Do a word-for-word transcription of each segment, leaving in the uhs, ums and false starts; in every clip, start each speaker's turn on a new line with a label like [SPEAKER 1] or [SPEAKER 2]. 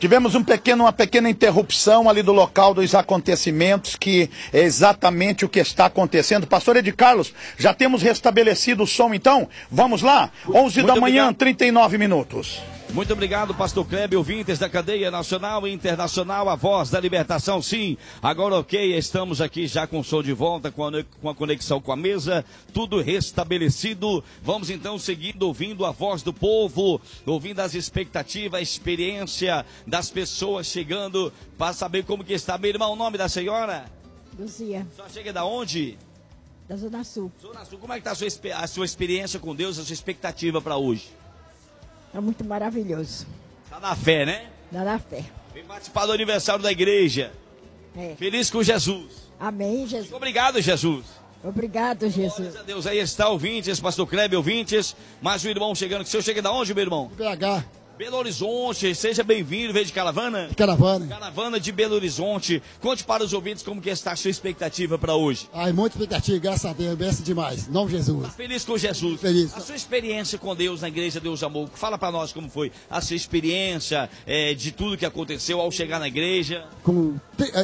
[SPEAKER 1] Tivemos um pequeno, uma pequena interrupção ali do local dos acontecimentos, que é exatamente o que está acontecendo. Pastor Ed Carlos, já temos restabelecido o som então? Vamos lá? onze da manhã, trinta e nove minutos.
[SPEAKER 2] Muito obrigado, pastor Kleber, ouvintes da cadeia nacional e internacional, a voz da libertação, sim. Agora ok, estamos aqui já com o som de volta, com a, com a conexão com a mesa, tudo restabelecido. Vamos então seguindo, ouvindo a voz do povo, ouvindo as expectativas, a experiência das pessoas chegando para saber como que está. Meu irmão, o nome da senhora?
[SPEAKER 3] Luzia.
[SPEAKER 2] Só chega da onde?
[SPEAKER 3] Da Zona Sul.
[SPEAKER 2] Zona Sul. Como é que está a sua, a sua experiência com Deus, a sua expectativa para hoje?
[SPEAKER 3] É muito maravilhoso.
[SPEAKER 2] Tá na fé, né?
[SPEAKER 3] Dá na fé.
[SPEAKER 2] Vem participar do aniversário da igreja.
[SPEAKER 3] É.
[SPEAKER 2] Feliz com Jesus.
[SPEAKER 3] Amém, Jesus.
[SPEAKER 2] Muito obrigado, Jesus.
[SPEAKER 3] Obrigado, Jesus.
[SPEAKER 2] Glórias a Deus. Aí está, ouvintes, pastor Kleber, ouvintes. Mais um irmão chegando. O senhor chega da onde, meu irmão?
[SPEAKER 4] B H.
[SPEAKER 2] Belo Horizonte, seja bem-vindo, veio de caravana?
[SPEAKER 4] Caravana.
[SPEAKER 2] Caravana de Belo Horizonte. Conte para os ouvintes como que está a sua expectativa para hoje.
[SPEAKER 4] Ai, muita expectativa, graças a Deus, benção demais. Em nome de Jesus.
[SPEAKER 2] Tá feliz com Jesus?
[SPEAKER 4] Feliz.
[SPEAKER 2] A sua experiência com Deus na igreja Deus Amor, fala para nós como foi a sua experiência é, de tudo que aconteceu ao chegar na igreja.
[SPEAKER 4] Com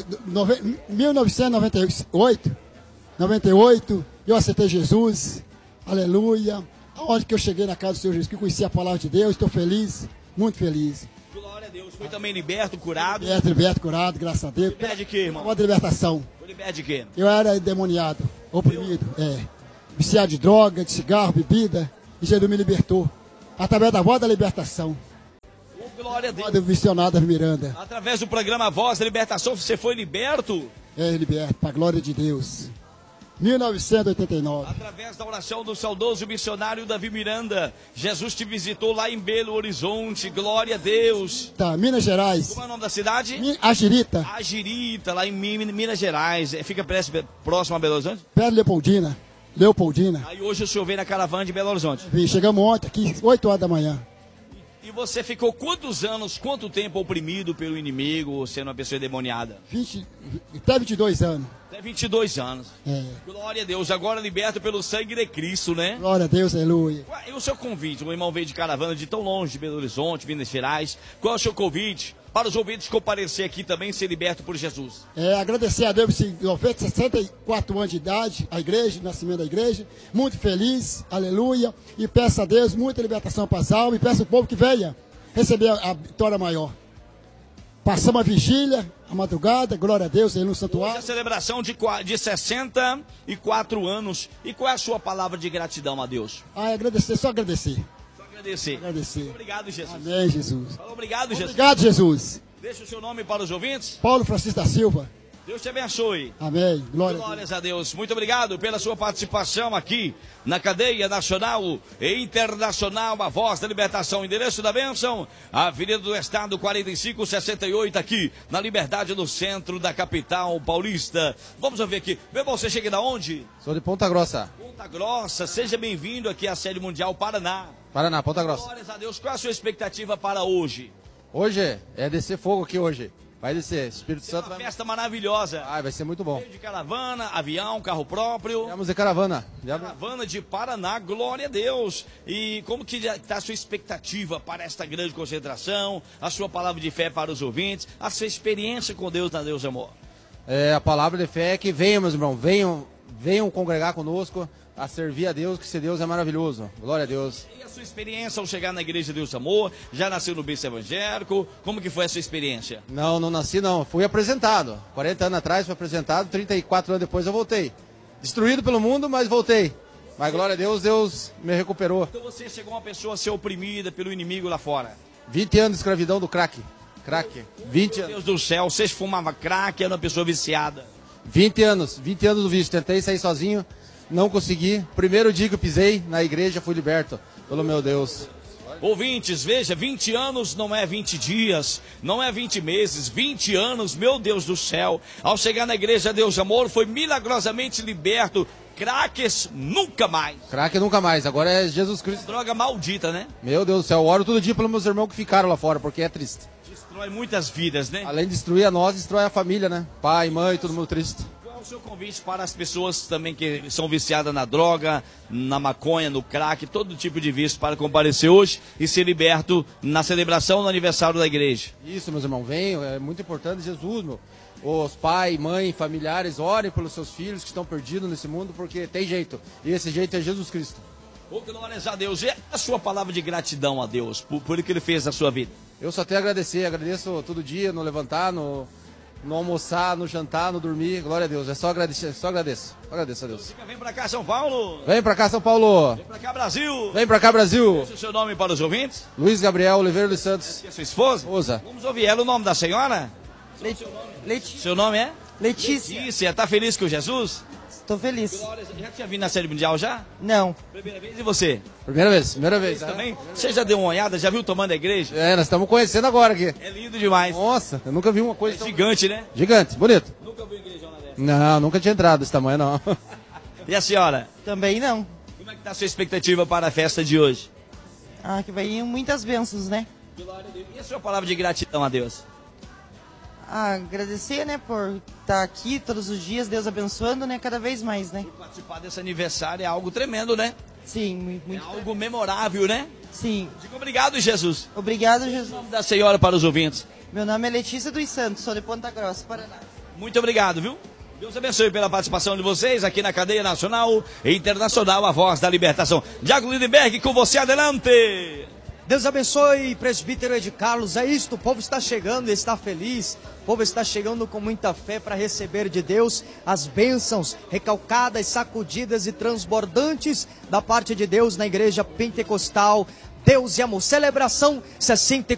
[SPEAKER 4] mil novecentos e noventa e oito, noventa e oito, eu aceitei Jesus, aleluia. Aonde que eu cheguei na casa do Senhor Jesus, que conheci a palavra de Deus, estou feliz, muito feliz.
[SPEAKER 2] Glória a Deus. Foi também liberto, curado.
[SPEAKER 4] Liberto, liberto, curado, graças a Deus.
[SPEAKER 2] Liberto de quê, irmão?
[SPEAKER 4] Uma libertação.
[SPEAKER 2] Foi liberto de quê?
[SPEAKER 4] Eu era endemoniado, oprimido, é. Viciado de droga, de cigarro, bebida, e Jesus me libertou. Através da voz da libertação.
[SPEAKER 2] Oh, glória a Deus.
[SPEAKER 4] Do visionário da Miranda.
[SPEAKER 2] Através do programa Voz da Libertação, você foi liberto?
[SPEAKER 4] É, liberto, para a glória de Deus. mil novecentos e oitenta e nove.
[SPEAKER 2] Através da oração do saudoso missionário Davi Miranda, Jesus te visitou lá em Belo Horizonte, glória a Deus.
[SPEAKER 4] Tá, Minas Gerais.
[SPEAKER 2] Como é o nome da cidade?
[SPEAKER 4] Agirita.
[SPEAKER 2] Agirita, lá em Minas Gerais. Fica próximo a Belo Horizonte?
[SPEAKER 4] Perto de Leopoldina. Leopoldina.
[SPEAKER 2] Aí hoje o senhor veio na caravana de Belo Horizonte.
[SPEAKER 4] Vim, chegamos ontem aqui, oito horas da manhã.
[SPEAKER 2] E você ficou quantos anos, quanto tempo oprimido pelo inimigo, sendo uma pessoa endemoniada?
[SPEAKER 4] vinte, até vinte e dois anos.
[SPEAKER 2] Até vinte e dois anos.
[SPEAKER 4] É.
[SPEAKER 2] Glória a Deus, agora liberto pelo sangue de Cristo, né?
[SPEAKER 4] Glória a Deus, aleluia.
[SPEAKER 2] E o seu convite? O irmão veio de caravana de tão longe, de Belo Horizonte, Minas Gerais. Qual é o seu convite para os ouvintes comparecer aqui também e ser liberto por Jesus?
[SPEAKER 4] É, agradecer a Deus por sessenta e quatro anos de idade, a igreja, o nascimento da igreja. Muito feliz, aleluia. E peço a Deus muita libertação para as almas. E peço ao povo que venha receber a, a vitória maior. Passamos a vigília, a madrugada, glória a Deus, aí no santuário.
[SPEAKER 2] Hoje a celebração de, de sessenta e quatro anos. E qual é a sua palavra de gratidão a Deus?
[SPEAKER 4] Ah, agradecer, só agradecer.
[SPEAKER 2] Só agradecer.
[SPEAKER 4] Agradecer.
[SPEAKER 2] Muito obrigado, Jesus.
[SPEAKER 4] Amém, Jesus.
[SPEAKER 2] Fala, obrigado, Jesus.
[SPEAKER 4] Obrigado, Jesus.
[SPEAKER 2] Deixa o seu nome para os ouvintes.
[SPEAKER 4] Paulo Francisco da Silva.
[SPEAKER 2] Deus te abençoe.
[SPEAKER 4] Amém. Glória
[SPEAKER 2] Glórias a Deus. Muito obrigado pela sua participação aqui na cadeia nacional e internacional, a voz da libertação. Endereço da bênção, Avenida do Estado quarenta e cinco sessenta e oito, aqui na Liberdade, no centro da capital paulista. Vamos ver aqui. Meu irmão, você chega da onde?
[SPEAKER 5] Sou de Ponta Grossa.
[SPEAKER 2] Ponta Grossa. Seja bem-vindo aqui à Sede Mundial Paraná.
[SPEAKER 5] Paraná, Ponta Grossa.
[SPEAKER 2] Glórias a Deus. Qual é a sua expectativa para hoje?
[SPEAKER 5] Hoje é descer fogo aqui hoje. Vai descer, Espírito
[SPEAKER 2] Tem
[SPEAKER 5] Santo
[SPEAKER 2] uma
[SPEAKER 5] vai...
[SPEAKER 2] festa maravilhosa.
[SPEAKER 5] Ai, vai ser muito bom.
[SPEAKER 2] Veio de caravana, avião, carro próprio.
[SPEAKER 5] Viemos de caravana.
[SPEAKER 2] Caravana de Paraná, glória a Deus. E como que está a sua expectativa para esta grande concentração? A sua palavra de fé para os ouvintes? A sua experiência com Deus na Deus Amor?
[SPEAKER 5] É, a palavra de fé é que venham, meus irmãos, venham, venham congregar conosco, a servir a Deus, que esse Deus é maravilhoso. Glória a Deus.
[SPEAKER 2] E a sua experiência ao chegar na igreja Deus Amor? Já nasceu no berço evangélico? Como que foi a sua experiência?
[SPEAKER 5] Não, não nasci não. Fui apresentado. quarenta anos atrás fui apresentado, trinta e quatro anos depois eu voltei. Destruído pelo mundo, mas voltei. Mas glória a Deus, Deus me recuperou.
[SPEAKER 2] Então você chegou uma pessoa a ser oprimida pelo inimigo lá fora?
[SPEAKER 5] vinte anos de escravidão do crack. Crack. vinte anos.
[SPEAKER 2] Meu Deus do céu, você fumava crack, era uma pessoa viciada.
[SPEAKER 5] vinte anos, vinte anos do vício. Tentei sair sozinho, não consegui. Primeiro dia que eu pisei na igreja, fui liberto. Pelo meu Deus.
[SPEAKER 2] Ouvintes, veja, vinte anos não é vinte dias, não é vinte meses, vinte anos, meu Deus do céu. Ao chegar na igreja Deus Amor, foi milagrosamente liberto. Craques nunca mais.
[SPEAKER 5] Crack nunca mais, agora é Jesus Cristo.
[SPEAKER 2] Droga maldita, né?
[SPEAKER 5] Meu Deus do céu, eu oro todo dia pelos meus irmãos que ficaram lá fora, porque é triste.
[SPEAKER 2] Destrói muitas vidas, né?
[SPEAKER 5] Além de destruir a nós, destrói a família, né? Pai, mãe, todo mundo triste.
[SPEAKER 2] o seu convite para as pessoas também que são viciadas na droga, na maconha, no crack, todo tipo de vício, para comparecer hoje e ser liberto na celebração do aniversário da igreja.
[SPEAKER 5] Isso, meus irmãos, venham, é muito importante Jesus, meu. Os pais, mãe, familiares, orem pelos seus filhos que estão perdidos nesse mundo, porque tem jeito, e esse jeito é Jesus Cristo.
[SPEAKER 2] Oh, glórias a Deus. E a sua palavra de gratidão a Deus, por, por o que Ele fez na sua vida?
[SPEAKER 5] Eu só tenho a agradecer, agradeço todo dia, no levantar, no, no almoçar, no jantar, no dormir, glória a Deus, é só agradecer, só agradeço, agradeço a Deus.
[SPEAKER 2] Vem pra cá, São Paulo.
[SPEAKER 5] Vem pra cá, São Paulo.
[SPEAKER 2] Vem pra cá, Brasil.
[SPEAKER 5] Vem pra cá, Brasil.
[SPEAKER 2] Esse é o seu nome para os ouvintes?
[SPEAKER 5] Luiz Gabriel Oliveira dos Santos.
[SPEAKER 2] E a sua esposa?
[SPEAKER 5] Esposa.
[SPEAKER 2] Vamos ouvir ela, o nome da senhora?
[SPEAKER 6] Letícia.
[SPEAKER 2] Seu nome é?
[SPEAKER 6] Letícia.
[SPEAKER 2] Letícia, tá feliz com Jesus?
[SPEAKER 6] Tô feliz.
[SPEAKER 2] Glórias, já tinha vindo na série mundial já?
[SPEAKER 6] Não.
[SPEAKER 2] Primeira vez, e você?
[SPEAKER 5] Primeira vez, primeira vez.
[SPEAKER 2] Você também? Você já deu uma olhada, já viu tomando a igreja?
[SPEAKER 5] É, nós estamos conhecendo agora aqui.
[SPEAKER 2] É lindo demais.
[SPEAKER 5] Nossa, eu nunca vi uma coisa
[SPEAKER 2] É
[SPEAKER 5] tão...
[SPEAKER 2] gigante, né?
[SPEAKER 5] Gigante, bonito.
[SPEAKER 2] Nunca vi igreja na dessa.
[SPEAKER 5] Não, nunca tinha entrado desse tamanho, não.
[SPEAKER 2] E a senhora?
[SPEAKER 6] Também não.
[SPEAKER 2] Como é que tá a sua expectativa para a festa de hoje?
[SPEAKER 6] Ah, que vai ir muitas bênçãos, né?
[SPEAKER 2] Glória a Deus. E a sua palavra de gratidão a Deus?
[SPEAKER 6] Ah, agradecer, né, por estar aqui todos os dias, Deus abençoando, né, cada vez mais, né?
[SPEAKER 2] Participar desse aniversário é algo tremendo, né?
[SPEAKER 6] Sim, mu-
[SPEAKER 2] É
[SPEAKER 6] muito.
[SPEAKER 2] algo memorável, né?
[SPEAKER 6] Sim.
[SPEAKER 2] Diga obrigado, Jesus.
[SPEAKER 6] Obrigado,
[SPEAKER 2] O
[SPEAKER 6] Jesus.
[SPEAKER 2] nome da senhora para os ouvintes.
[SPEAKER 6] Meu nome é Letícia dos Santos, sou de Ponta Grossa, Paraná.
[SPEAKER 2] Muito obrigado, viu? Deus abençoe pela participação de vocês aqui na cadeia nacional e internacional, a voz da libertação. Diago Lindenberg, com você, adelante!
[SPEAKER 7] Deus abençoe, presbítero Ed Carlos. É isto, o povo está chegando, está feliz. O povo está chegando com muita fé para receber de Deus as bênçãos recalcadas, sacudidas e transbordantes da parte de Deus na igreja pentecostal. Deus e amor. Celebração sessenta e